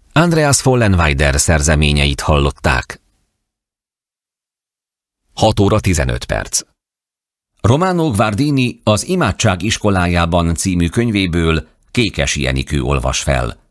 Andreas Vollenweider szerzeményeit hallották. 6 óra 15 perc. Romano Guardini az Imádság iskolájában című könyvéből Kékes Jenikő olvas fel.